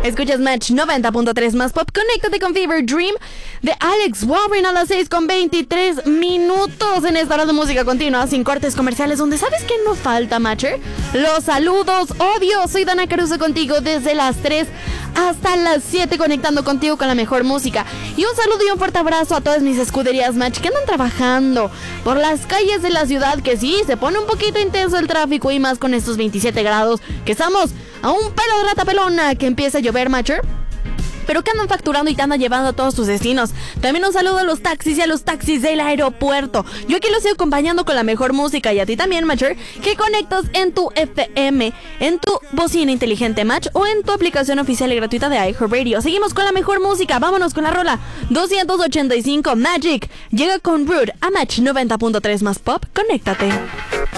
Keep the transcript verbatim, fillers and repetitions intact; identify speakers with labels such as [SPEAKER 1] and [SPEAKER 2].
[SPEAKER 1] Escuchas Match noventa punto tres más pop. Conéctate con Fever Dream de Alex Warren a las seis con veintitrés minutos en esta hora de música continua sin cortes comerciales, donde ¿sabes qué no falta, Matcher? Los saludos, obvio. Soy Dana Caruso contigo desde las tres hasta las siete, conectando contigo con la mejor música. Y un saludo y un fuerte abrazo a todas mis escuderías Match que andan trabajando por las calles de la ciudad, que sí, se pone un poquito intenso el tráfico y más con estos veintisiete grados, que estamos a un pelo de rata pelona que empieza a llover, Matcher, pero que andan facturando y te andan llevando a todos tus destinos. También un saludo a los taxis y a los taxis del aeropuerto. Yo aquí los sigo acompañando con la mejor música, y a ti también, Matcher, que conectas en tu F M, en tu bocina inteligente Match o en tu aplicación oficial y gratuita de iHeartRadio. Seguimos con la mejor música, vámonos con la rola doscientos ochenta y cinco. Magic llega con Rude a Match noventa punto tres más pop. Conéctate.